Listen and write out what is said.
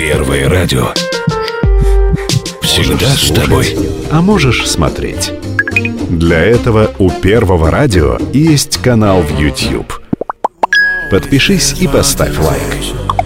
Первое радио. Всегда с тобой. А можешь смотреть. Для этого у Первого радио есть канал в YouTube. Подпишись и поставь лайк.